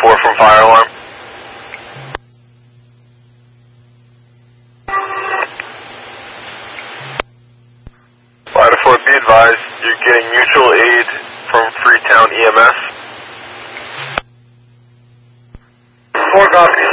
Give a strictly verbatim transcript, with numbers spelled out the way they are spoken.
four from fire alarm. Ida four, be advised, you're getting mutual aid from Freetown E M S. four copies.